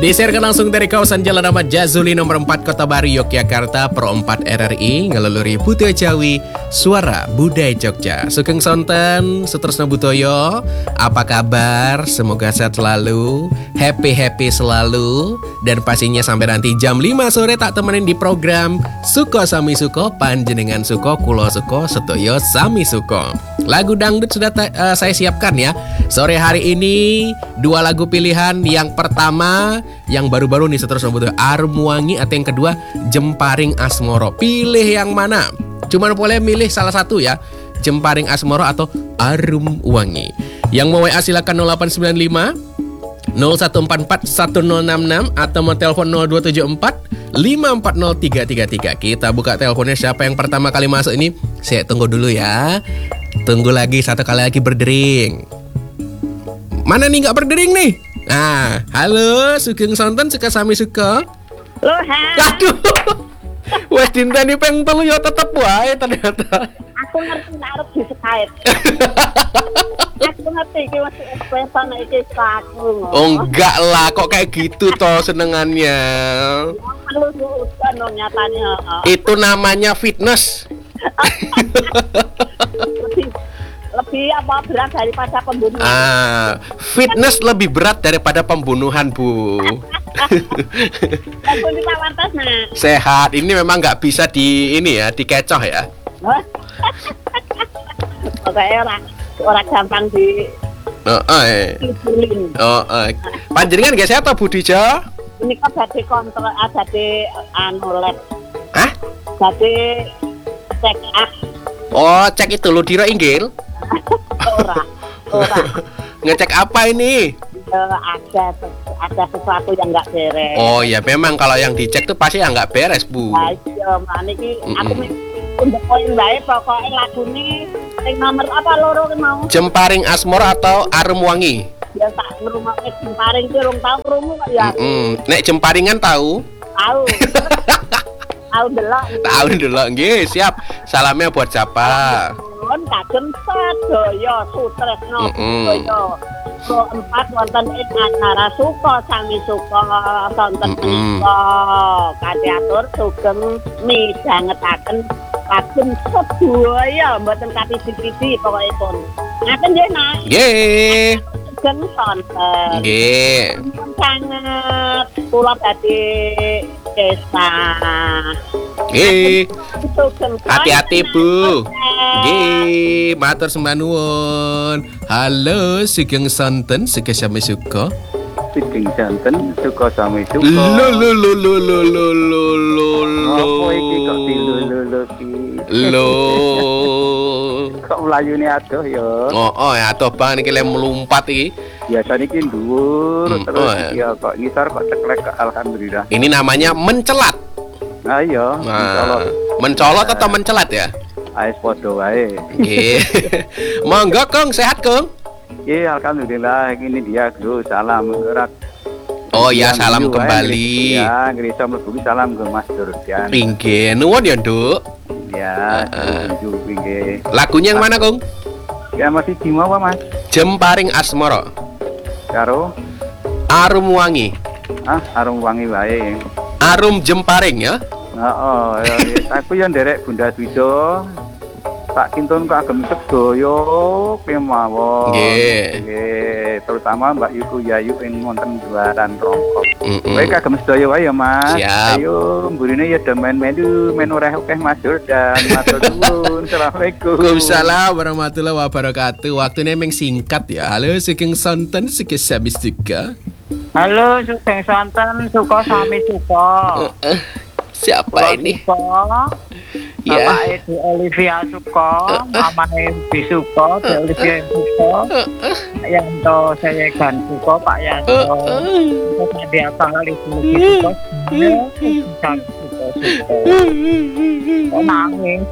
Disiarkan langsung dari kawasan Jalan Ahmad Jazuli nomor 4 Kota Baru Yogyakarta Pro 4 RRI ngeluluri Buto Jawi Suara Budaya Jogja. Sugeng sonten Sutresno Butoyo. Apa kabar? Semoga sehat selalu, happy selalu, dan pastinya sampai nanti jam 5 sore tak temenin di program Suko Sami Suko, panjenengan Suko Kulo Suko Setoyo Sami Suko. Lagu dangdut sudah saya siapkan ya. Sore hari ini 2 lagu pilihan. Yang pertama yang baru-baru nih Sutresno Butoyo, Arum Wangi, atau yang kedua Jemparing Asmoro. Pilih yang mana? Cuman boleh milih salah satu ya, Jemparing Asmoro atau Arum Wangi. Yang mau WA silakan 0895 0144 1066 atau mau telepon 0274 540333. Kita buka teleponnya, siapa yang pertama kali masuk ini? Saya tunggu dulu ya. Tunggu lagi, satu kali lagi berdering. Mana nih nggak berdering nih? Nah, halo, sugeng sonten suka sami suka. Loh, ha? Aduh. Wes dinteni peng telu ya tetep wae ternyata. Aku ngerti nek arep disekait. Aku ngerti iki wis ekspresan iki aku. Oh enggak lah, kok kayak gitu toh senengannya. Perlu diusaha no nyatanya. Itu namanya fitness. Lebih apa berat daripada pembunuhan. Fitness lebih berat daripada pembunuhan, Bu. Aku ditawartas nah. Sehat, ini memang nggak bisa dikecoh ya. Pokoknya orang gampang di Panjenengan nggak sehat toh, Bu Dijo? Ini kok jadi kontrol, jadi lab. Hah? Jadi check up. Oh, cek itu lo dira inggil? Ora. Ngecek apa ini? Ada sesuatu yang nggak beres. Oh ya, memang kalau yang dicek tuh pasti yang nggak beres, Bu. Nah, iya, makanya ini aku untuk poin baik pokoknya lagu ini yang nomor apa loro mau? Jemparing Asmoro atau Arum Wangi? Ya tak ngrungokne Jemparing ki rung tau krungu kok ya. Nek Jemparingan tahu? Tahu. Tahu delok. Tahu delok nggih, siap. Salamnya buat siapa? Nuwun kagem sedaya Sutresno Butoyo. Pro 4 wonten ing acara Suko Sami Suko sonten menika kanthi atur sugeng midhangetaken kagem sedaya mboten kapisi-pisi pokokipun. Ngaten nggih, Nak? Nggih. Sugeng sonten. Nggih. Sangat kula dadi desa. Nggih. Hati-hati, Bu. Nggih, matur sembah nuwun. Halo, sugeng sonten suka sami suka. Sugeng sonten suka sami suka. Lo. Apa iki kok dilulu ki? Lo. Kok mlayune adoh ya? Oh, ya atoh bang niki le melumpat iki. Biasane iki dhuwur terus ya kok ngisor kok ceklek alhamdulillah. Ini namanya mencelat. Nah iya, mencolot atau mencelat ya? Ais podo wae. Nggih. Monggo Kong, sehat Kong? Iya, alhamdulillah. Ini dia, Bro. Salam gerak. Oh ya, salam kembali. Ya, ngrisa mlebu salam ke Mas Durjan. Nggih, nuwun ya, Nduk. Ya, nggih. Lagunya yang mana, Kong? Ya masih di mau, Mas. Jemparing Asmoro. Karo Arum Wangi. Arum Wangi wae. Arum Jemparing ya. Aku yang nderek Bunda Dwijo. Tak kintun kok agem sedaya kemawon. Nggih. Terutama Mbak Yuku Yayu ing wonten Juaran Rongkok. Kowe kagem sedaya wae ya, Mas. Siap. Ayo mburine ya do men ora akeh Mas Jordan. Matur nuwun. Assalamualaikum. Waalaikumsalam warahmatullahi wabarakatuh. Waktunya memang singkat ya. Halo, sugeng sonten suka sami suka. Halo, sugeng sonten suka sami suka. Siapa ini? Ya. Bapak Edi Olivia Suko, Mama Ebi Suko, Olivia Suko, Yanto Sayegan Suko, Pak Yanto, dia kali Suko, nangis.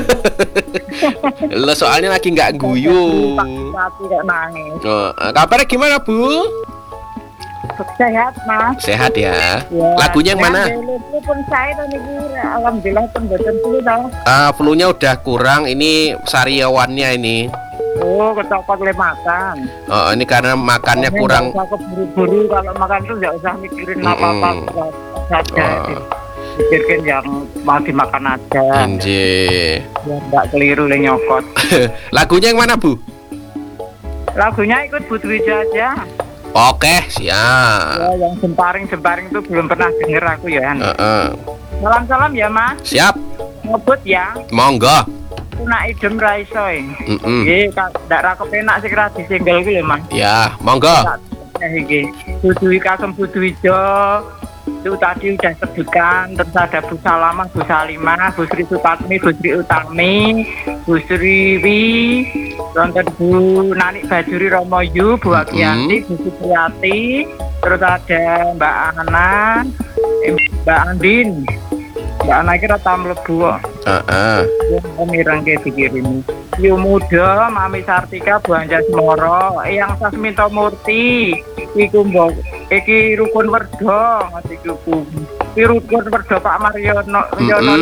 Lo soalnya lagi nggak guyu. Nangis. Kabarnya gimana, Bu? Sehat, Mas. Sehat ya. Lagunya yang mana? Pun saya tadi alhamdulillah pun boten flu tau. Flu-nya udah kurang, ini sariawannya ini. Oh, kecopot le makan. Oh, ini karena makannya kurang. Nggak usah keburu-buru, kalau makan tuh nggak usah mikirin apa-apa saja. Pikirkan yang mau dimakan aja. Anjir. Ya nggak keliru le nyokot. Lagunya yang mana, Bu? Lagunya ikut Budwijo aja. Oke, siap. Ya, yang jemparing-jemparing itu belum pernah denger aku ya. Salam-salam ya Mas. Siap. Ngebut ya. Monggo. Nak idem ra iso. Nggih, ndak ra kepenak sing ra disinggel ku lho Mas. Ya, monggo. Iki Budwi Kagem Budwijo. Itu tadi udah sebutkan, terus ada Bu Salamah, Bu Salimah, Bu Sri Supatmi, Bu Sri Utami, Bu Sriwi, nonton Bu Nanik Bajuri Romoyu, Bu Agianti, Bu Supriyati, terus ada Mbak Ana, Mbak Andin. Mbak Ana kira tam mlebu kok. Pemirang kayak dikirim. Yu Muda, Mami Sartika, Bu Anjasmoro, Eyang Sasminto Murti, iku mbok iki Rukun Werdo, iku iki Rukun Werdo Pak Mariono, Yono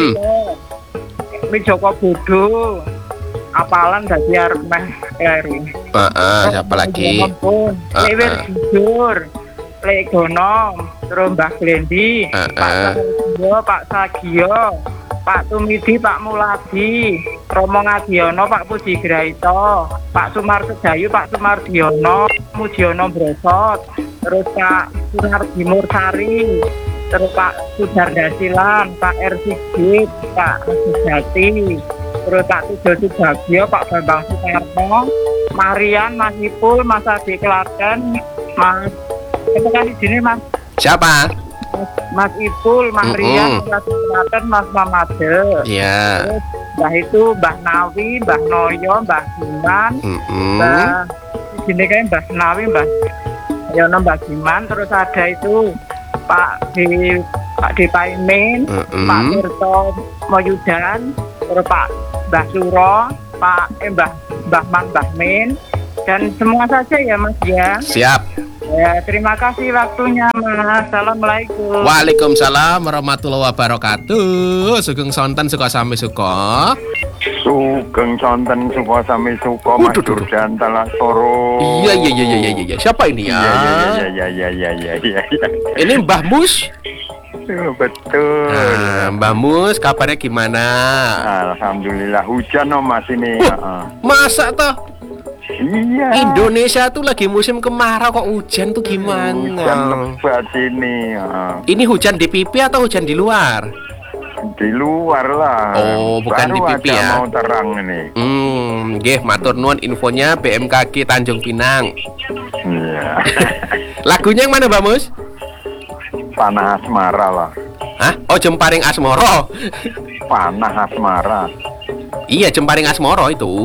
iki Joko Bodo. Apalan dadi arep meh kleru. Siapa lagi? Lewir jujur. Lek Gonom, terus Mbah Glendi, Pak Sagio, Pak Sagio, Pak Tumidi, Pak Muladi, Romo Ngadiono, Pak Puji Graito, Pak Sumar Sedayu, Pak Sumardiono, Mujiono Brosot, terus Pak Sunardi Mursari, terus Pak Sudarda Silam, Pak R. Sigit, Pak Sujati, terus Pak Tujo Subagio, Pak Bambang Sukarno, Marian, Mas Ipul, Mas Adi Klaten, Mas terima kasih sini Mas. Siapa? Mas Ipul, Mas Rian, Mas Klaten, Mas Mamade. Iya. Terus Mbah itu Mbah Nawi, Mbah Noyo, Mbah Giman, Mbah di sini kan Mbah Nawi, Mbah Yono, Mbah Giman. Terus ada itu Pak Paimin, Pak Tirto Moyudan, terus Pak Mbah Suro, Mbah Man, Mbah Min, dan semua saja ya Mas ya. Siap. Ya, terima kasih waktunya Mas. Assalamualaikum. Waalaikumsalam warahmatullahi wabarakatuh. Sugeng sonten suka sami suka. Sugeng sonten suka sami suka Mas Durdan Talasoro. Iya. Siapa ini ya? Iya. Ini Mbah Mus. Betul. Mbah Mus, kabarnya gimana? Alhamdulillah hujan Mas ini. Masa toh? Iya. Indonesia tuh lagi musim kemarau kok hujan tuh gimana? Hujan lebat ini. Ini hujan di pipi atau hujan di luar? Di luar lah. Oh, bukan baru di pipi ya? Mau terang ini. Nggih, matur nuwun infonya BMKG Tanjung Pinang. Iya. Lagunya yang mana, Mbak Mus? Panah Asmara lah. Hah? Oh, Jemparing Asmoro. Panah Asmara. Iya, Jemparing Asmoro itu.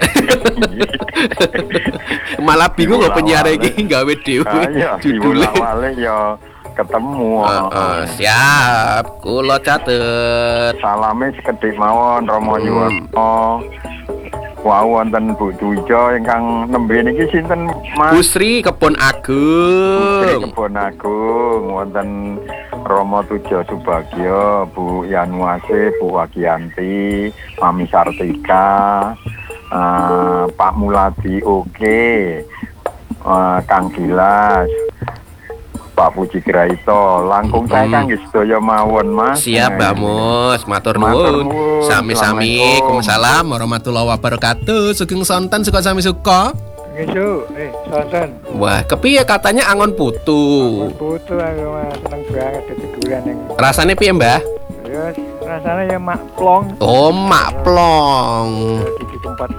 Malah bingung loh penyiar iki gawe dhewe judulnya. Awale ya ketemu. Siap, kula catet. Salame sekedhik mawon Romo Yuwono. Wau wonten Bu Dujo ingkang nembe niki sinten Mas? Bu Sri Kebon Agung. Sri Kebon Agung wonten Romo Tujo Subagio, Bu Yanuase, Bu Wagianti, Mami Sartika, Pak Muladi Kang Gilas, Pak Puji Graito, langkung saya kang sedaya mawon Mas. Siap Mbak Mus, matur nuwun. Sami-sami. Waalaikumsalam warahmatullahi wabarakatuh. Sugeng sonten suka sami suka. Sonten. Wah, kepiye katanya angon putu. Putu aku mah seneng banget keduduran yang. Rasane piye, Mbah? Ya, rasanya ya mak plong. Oh, mak plong. Di tempat.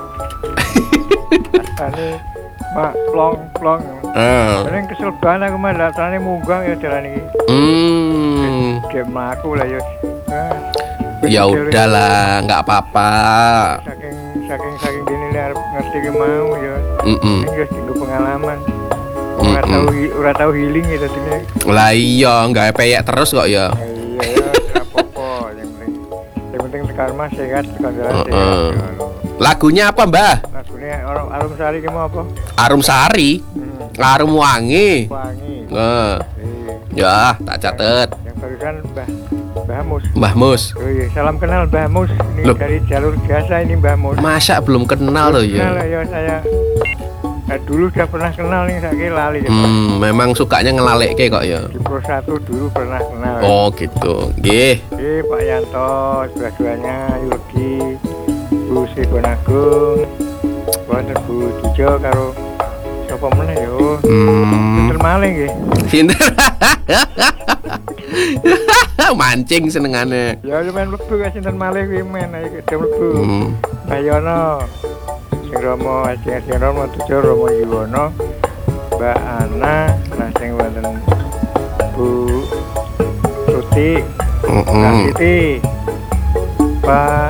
Rasanya mak plong. Sering kesel banget aku mah rasanya munggang ya jalan ini. Game aku lah ya. Ya udahlah, nggak apa-apa. Saking gini lah ngerti ke mau ya. Ini tinggal pengalaman. Ora tahu healing ya tadinya. Lah iya, nggak peyek terus kok ya. Iya, apa-apa. Yang penting karma sehat, sehat. Lagunya apa, Mbah? Lagunya Arum Sari kamu apa? Arum Sari. Arum Wangi. Wangi. Ya, tak catet. Yang barusan Mbah Mbah Mus. Oh iya, salam kenal Mbah Mus. Ini dari jalur biasa ini Mbah Mus. Masa belum kenal loh ya? Kenal ya saya. Dulu udah pernah kenal nih, saya lali. Memang sukanya ngelalekke kok ya. Di Pro 1 dulu pernah kenal. Oh gitu. Nggih. Pak Yanto, dua-duanya Yogi, Bu Sikonagung, wonten Bu Dijo karo sapa meneh yo. Sinten malih nggih. Sinten. Mancing senengane. Ya main mlebu ka sinten malih kuwi men ayo gedhe mlebu. Bayono. Sing Romo Ajeng Romo Tujo Romo Yuwono, Mbak Ana, nah sing wonten Bu Tuti, Kak Siti, Pak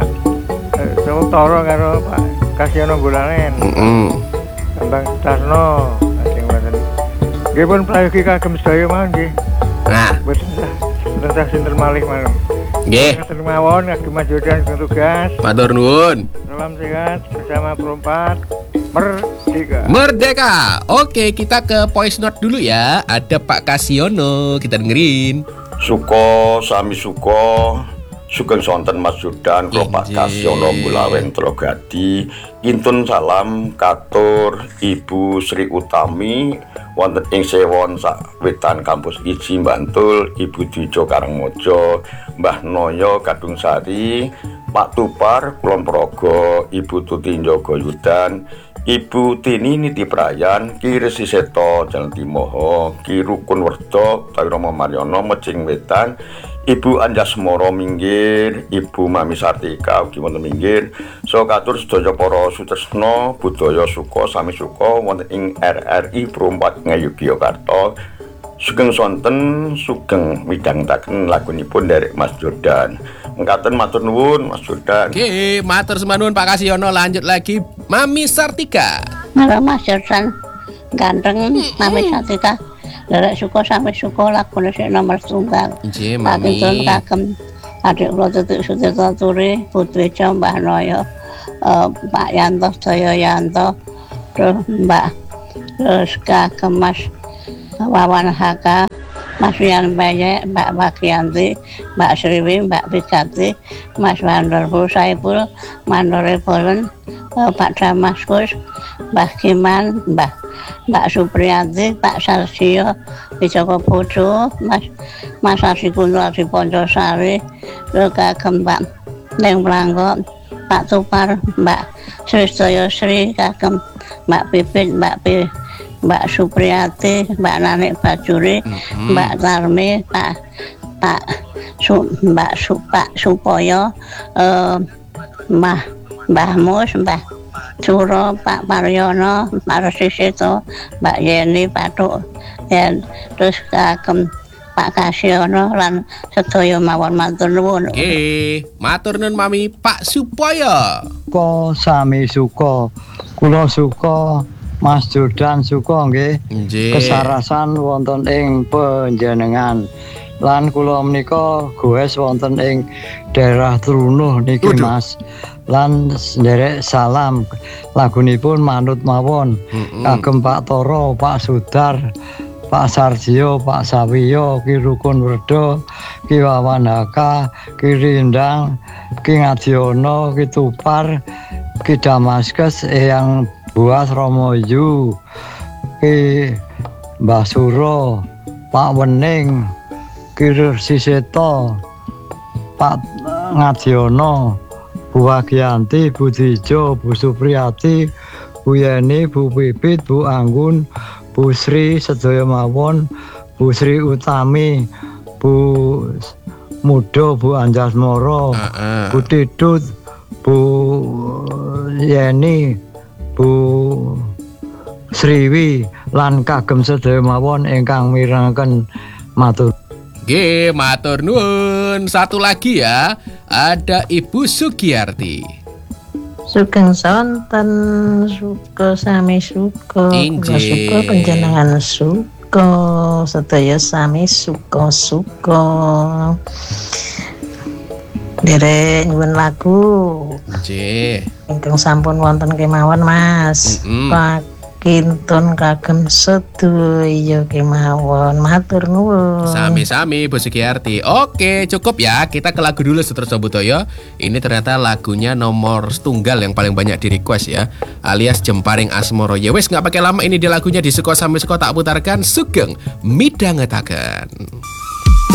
Toro karo Pak Kasyono Bulanen, Bambang Sutarno, sing wonten. Nggih pun prayogi kagem sedaya mawon nggih. Nah, boten sah sinten malih mawon. Nggih. Terima mawon kagem Mas Jordan tugas. Matur nuwun. Salam sehat bersama Perempat Merdeka. Merdeka. Oke, kita ke voice note dulu ya. Ada Pak Kasyono, kita dengerin. Suko sami suko sugeng sonten Mas Jordan kula Pak Kasyono Bulawen Trogadi. Kintun salam katur Ibu Sri Utami wonten ing Sewon Sawetan Kampus Iji Bantul, Ibu Dijo Karangmojo, Mbah Noyo Kadungsari, Pak Tupar Kulon Progo, Ibu Tuti Njogo Yudan, Ibu Tini Niti Prayan, Ki Resi Seto Jalan Timoho, Ki Rukun Werdo Tawi Romo Maryono Mejing Wetan, Ibu Anjasmoro minggir, Ibu Mami Sartika ugi wonten minggir. So katur sedaya para sutresna budaya suka sami suka wonten ing RRI Perumpat Ngayogyakarta. Sugeng sonten sugeng midhangetaken lagunipun derek Mas Jordan. Mengkaten matur nuwun Mas Jordan. Oke, matur sembah nuwun Pak Kasyono. Lanjut lagi Mami Sartika. Halo Mas Jordan, ganteng Mami Sartika. Derek suka sampai suka lagune sik nomor tunggal. Nggih, Mami. Kagem kagem adik kula Tutik Sutirta Turi, Putri Mbah Noyo, Pak Yanto Daya Yanto, terus terus kagem Mas Wawan Haka, Mas Rian Bayek, Mbak Bagianti, Mbak Sriwi, Mbak Bigati, Mas Wanderful Saipul, Mandore Bolen, Pak Damaskus, Mbah Kiman, Mbak Supriyanti, Pak Sarsio, Wijoko Putu, Mas Asikundo di Poncosari, kagem Pak Neng Planggo, Pak Tupar, Mbak Sristoyo Sri, kagem Mbak Pipit, Mbak Supriyati, Mbak Nanik Bajuri, Mbak Tarmi, Pak Supoyo, Mbah Mus, Mbah Suro, Pak Maryono, Pak Resisito, Mbak Yeni, Patuk, dan terus kagem Pak Kasyono lan sedaya mawon matur nuwun. Nggih, matur nuwun Mami Pak Supoyo. Suka sami suka, kula suka Mas Jordan suka nggih. Kesarasan wonten ing panjenengan. Lan kula menika goes wonten ing daerah Trunuh niki Mas. Lan nderek salam lagunipun manut mawon kagem Pak Toro, Pak Sudar, Pak Sarjio, Pak Sawiyo, Ki Rukun Werdo, Ki Wawan Haka, Ki Rindang, Ki Ngadiono, Ki Tupar, Ki Damaskus, Eyang Buas Romoyu, Ki Mbah Suro, Pak Wening, Ki Siseto, Pak Ngadiono, Bu Wagianti, Bu Dijo, Bu Supriyati, Bu Yeni, Bu Pipit, Bu Anggun, Bu Sri sedaya mawon, Bu Sri Utami, Bu Mudo, Bu Anjasmoro, Bu Tidut, Bu Yeni, Bu Sriwi lan kagem sedaya mawon ingkang mirengaken matur. Nggih, matur nuwun. Satu lagi ya, ada Ibu Sugiyarti. Sugeng sonten suka sami suka, suka panjenengan suka, sedaya sami suka. Derek nyuwun lagu. Nggih. Ingkang sampun wonten kemawon Mas. kintun kagem sedaya kemawon. Matur nuwun. Sami-sami Bu Sugiyarti. Oke, cukup ya. Kita ke lagu dulu Sutresno Budoyo. Ini ternyata lagunya nomor tunggal yang paling banyak di request ya, alias Jemparing Asmoro. Ya wes, nggak pakai lama, ini di lagunya di Suko Sami Suko tak putarkan. Sugeng midhangetaken.